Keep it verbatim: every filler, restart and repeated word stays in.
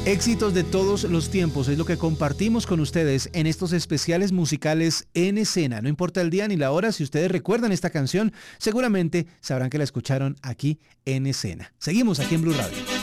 Éxitos de todos los tiempos es lo que compartimos con ustedes en estos especiales musicales En Escena. No importa el día ni la hora, si ustedes recuerdan esta canción, seguramente sabrán que la escucharon aquí en Escena. Seguimos aquí en Blue Radio.